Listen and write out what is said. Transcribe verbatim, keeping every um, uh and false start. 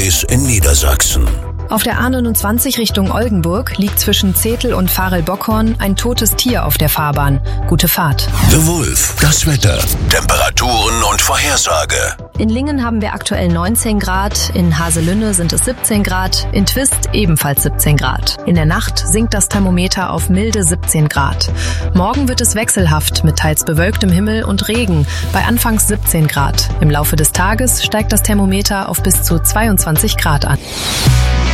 Stories in Niedersachsen. Auf der A neunundzwanzig Richtung Oldenburg liegt zwischen Zetel und Varel-Bockhorn ein totes Tier auf der Fahrbahn. Gute Fahrt. The Wolf, das Wetter, Temperaturen und Vorhersage. In Lingen haben wir aktuell neunzehn Grad, in Haselünne sind es siebzehn Grad, in Twist ebenfalls siebzehn Grad. In der Nacht sinkt das Thermometer auf milde siebzehn Grad. Morgen wird es wechselhaft mit teils bewölktem Himmel und Regen bei anfangs siebzehn Grad. Im Laufe des Tages steigt das Thermometer auf bis zu zweiundzwanzig Grad an.